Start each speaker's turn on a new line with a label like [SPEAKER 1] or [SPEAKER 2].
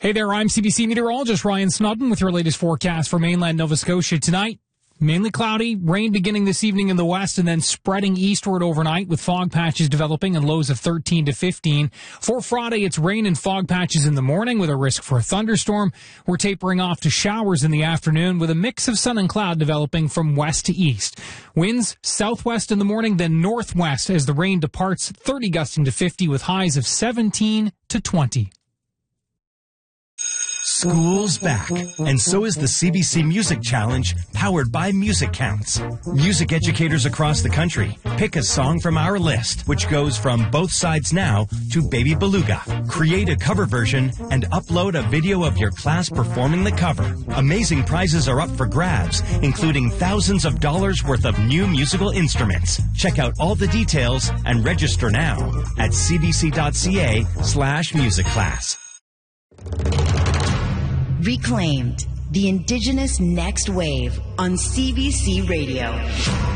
[SPEAKER 1] Hey there, I'm CBC meteorologist Ryan Snodden with your latest forecast for mainland Nova Scotia tonight. Mainly cloudy, rain beginning this evening in the west and then spreading eastward overnight with fog patches developing and lows of 13 to 15. For Friday, it's rain and fog patches in the morning with a risk for a thunderstorm. We're tapering off to showers in the afternoon with a mix of sun and cloud developing from west to east. Winds southwest in the morning, then northwest as the rain departs, 30 gusting to 50 with highs of 17 to 20.
[SPEAKER 2] School's back, and so is the CBC Music Challenge, powered by Music Counts. Music educators across the country pick a song from our list, which goes from Both Sides Now to Baby Beluga. Create a cover version and upload a video of your class performing the cover. Amazing prizes are up for grabs, including thousands of dollars worth of new musical instruments. Check out all the details and register now at cbc.ca/musicclass.
[SPEAKER 3] Reclaimed, the Indigenous Next Wave on CBC Radio.